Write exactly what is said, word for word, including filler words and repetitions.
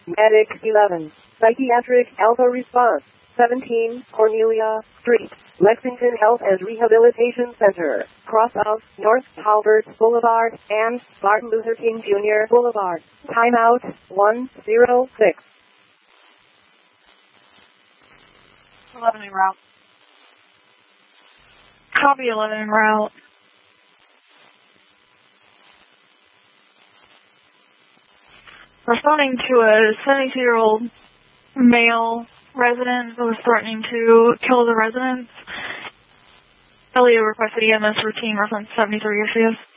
Medic eleven. Psychiatric Alpha Response. seventeen, Cornelia Street, Lexington Health and Rehabilitation Center, cross of North Halbert Boulevard and Martin Luther King Junior Boulevard. Timeout one zero six. eleven en route. Copy eleven en route. Responding to a seventy-two-year-old male resident who was threatening to kill the residents. Elliot requested E M S routine reference seventy-three issues.